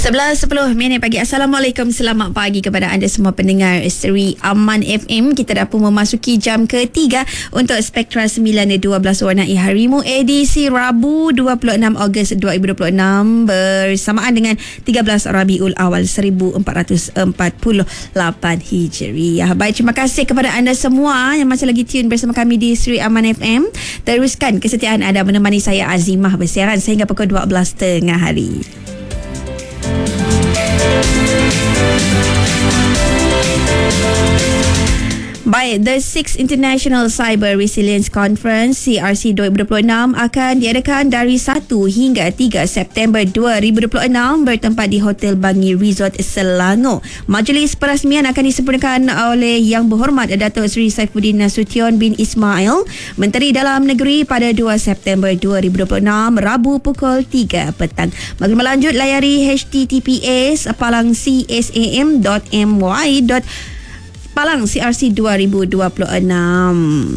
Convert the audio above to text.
11:10 pagi. Assalamualaikum, selamat pagi kepada anda semua pendengar Seri Aman FM. Kita dah pun memasuki jam ketiga untuk Spektra 9.12 Warnai Harimu edisi Rabu 26 Ogos 2026 bersamaan dengan 13 Rabiul Awal 1448 Hijriah. Baik, terima kasih kepada anda semua yang masih lagi tune bersama kami di Seri Aman FM. Teruskan kesetiaan anda menemani saya Azimah bersiaran sehingga pukul 12.30 hari. Baik, the 6th International Cyber Resilience Conference CRC 2026 akan diadakan dari 1 hingga 3 September 2026 bertempat di Hotel Bangi Resort Selangor. Majlis perasmian akan disempurnakan oleh Yang Berhormat Datuk Seri Saifuddin Nasution bin Ismail, Menteri Dalam Negeri pada 2 September 2026 Rabu pukul 3 petang. Maklumat lanjut layari https://palang.csam.my/palang CRC 2026.